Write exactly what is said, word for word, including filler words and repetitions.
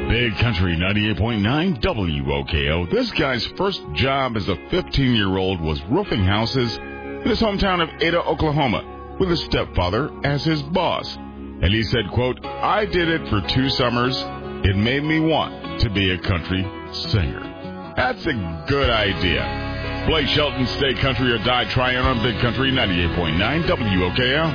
Big Country ninety-eight point nine W O K O. This guy's first job as a fifteen-year-old was roofing houses in his hometown of Ada, Oklahoma, with his stepfather as his boss. And he said, quote, "I did it for two summers. It made me want to be a country singer." That's a good idea. Blake Shelton, Stay Country or Die Trying on Big Country ninety-eight point nine W O K O.